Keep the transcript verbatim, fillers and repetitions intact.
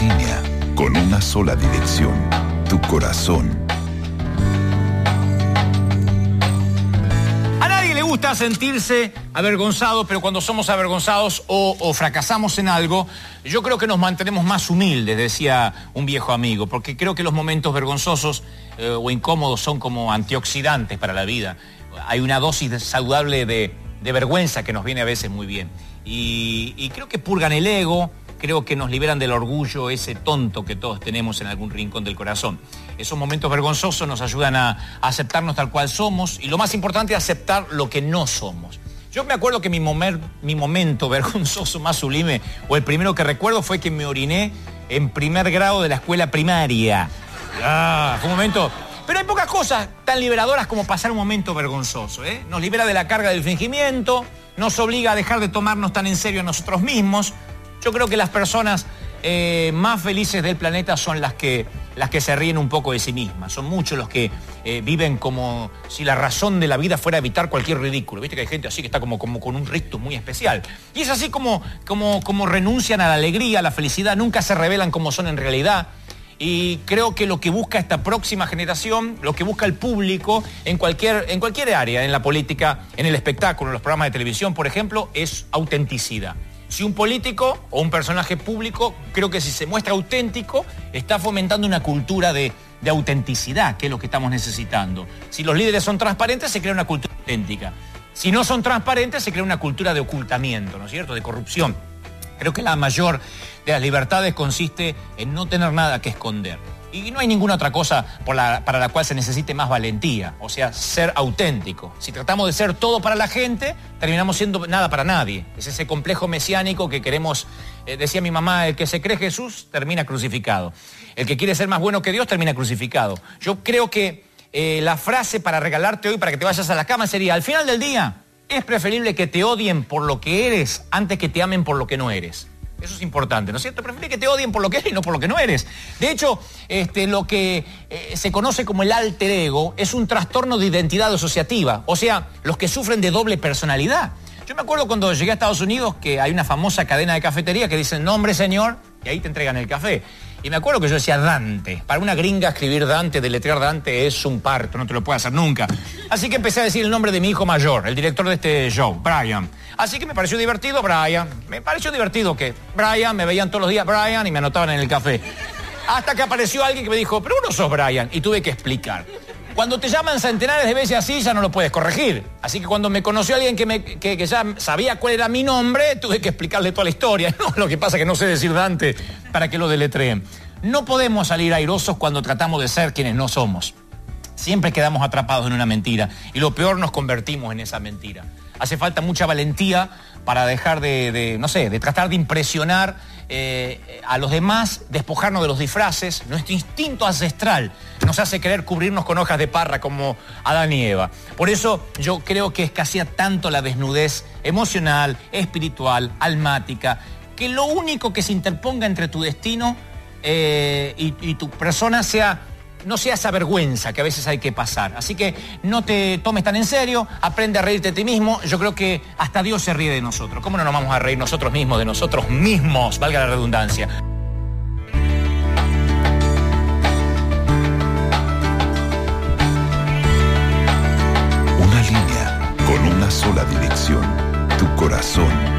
línea con una sola dirección, tu corazón. A nadie le gusta sentirse avergonzado, pero cuando somos avergonzados o, o fracasamos en algo, yo creo que nos mantenemos más humildes, decía un viejo amigo, porque creo que los momentos vergonzosos eh, o incómodos son como antioxidantes para la vida. Hay una dosis saludable de, de vergüenza que nos viene a veces muy bien. Y, y creo que purgan el ego, creo que nos liberan del orgullo, ese tonto que todos tenemos en algún rincón del corazón. Esos momentos vergonzosos nos ayudan a, a aceptarnos tal cual somos y lo más importante es aceptar lo que no somos. Yo me acuerdo que mi, momer, mi momento vergonzoso más sublime, o el primero que recuerdo, fue que me oriné en primer grado de la escuela primaria. Ah, fue un momento... Pero hay pocas cosas tan liberadoras como pasar un momento vergonzoso, ¿eh? Nos libera de la carga del fingimiento, nos obliga a dejar de tomarnos tan en serio a nosotros mismos. Yo creo que las personas eh, más felices del planeta son las que, las que se ríen un poco de sí mismas. Son muchos los que eh, viven como si la razón de la vida fuera evitar cualquier ridículo. Viste que hay gente así que está como, como con un rictus muy especial. Y es así como, como, como renuncian a la alegría, a la felicidad, nunca se revelan como son en realidad. Y creo que lo que busca esta próxima generación, lo que busca el público en cualquier, en cualquier área, en la política, en el espectáculo, en los programas de televisión, por ejemplo, es autenticidad. Si un político o un personaje público, creo que si se muestra auténtico, está fomentando una cultura de, de autenticidad, que es lo que estamos necesitando. Si los líderes son transparentes, se crea una cultura auténtica. Si no son transparentes, se crea una cultura de ocultamiento, ¿no es cierto?, de corrupción. Creo que la mayor de las libertades consiste en no tener nada que esconder. Y no hay ninguna otra cosa por la, para la cual se necesite más valentía, o sea, ser auténtico. Si tratamos de ser todo para la gente, terminamos siendo nada para nadie. Es ese complejo mesiánico que queremos, eh, decía mi mamá, el que se cree Jesús termina crucificado. El que quiere ser más bueno que Dios termina crucificado. Yo creo que eh, la frase para regalarte hoy, para que te vayas a la cama, sería: al final del día, es preferible que te odien por lo que eres antes que te amen por lo que no eres. Eso es importante, ¿no es cierto? Prefiere que te odien por lo que eres y no por lo que no eres. De hecho, este, lo que eh, se conoce como el alter ego es un trastorno de identidad asociativa. O sea, los que sufren de doble personalidad. Yo me acuerdo cuando llegué a Estados Unidos que hay una famosa cadena de cafetería que dicen nombre señor y ahí te entregan el café. Y me acuerdo que yo decía Dante. Para una gringa escribir Dante, deletrear Dante es un parto, no te lo puede hacer nunca. Así que empecé a decir el nombre de mi hijo mayor, el director de este show, Brian. Así que me pareció divertido, Brian. Me pareció divertido que Brian, me veían todos los días Brian y me anotaban en el café. Hasta que apareció alguien que me dijo, pero vos no sos Brian. Y tuve que explicar. Cuando te llaman centenares de veces así, ya no lo puedes corregir. Así que cuando me conoció alguien que, me, que, que ya sabía cuál era mi nombre, tuve que explicarle toda la historia. No, lo que pasa es que no sé decir Dante para que lo deletreen. No podemos salir airosos cuando tratamos de ser quienes no somos. Siempre quedamos atrapados en una mentira. Y lo peor, nos convertimos en esa mentira. Hace falta mucha valentía para dejar de, de no sé, de tratar de impresionar eh, a los demás, despojarnos de los disfraces. Nuestro instinto ancestral nos hace querer cubrirnos con hojas de parra como Adán y Eva. Por eso yo creo que escasea tanto la desnudez emocional, espiritual, almática, que lo único que se interponga entre tu destino eh, y, y tu persona sea... no sea esa vergüenza que a veces hay que pasar. Así que no te tomes tan en serio, aprende a reírte de ti mismo. Yo creo que hasta Dios se ríe de nosotros. ¿Cómo no nos vamos a reír nosotros mismos de nosotros mismos? Valga la redundancia. Una línea con una sola dirección, tu corazón.